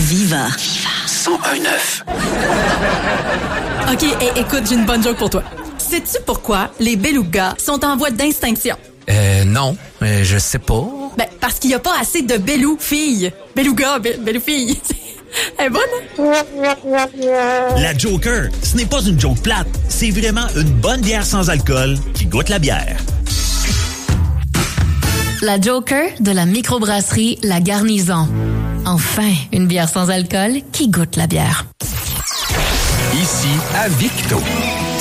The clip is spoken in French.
Viva. 101.9. OK, écoute, j'ai une bonne joke pour toi. Sais-tu pourquoi les belugas sont en voie d'extinction? Non, je sais pas. Ben, parce qu'il n'y a pas assez de belou-filles. Beluga, belou-filles. Elle est bonne, hein? La Joker, ce n'est pas une joke plate. C'est vraiment une bonne bière sans alcool qui goûte la bière. La Joker de la microbrasserie La Garnison. Enfin, une bière sans alcool qui goûte la bière. Ici, à Victo.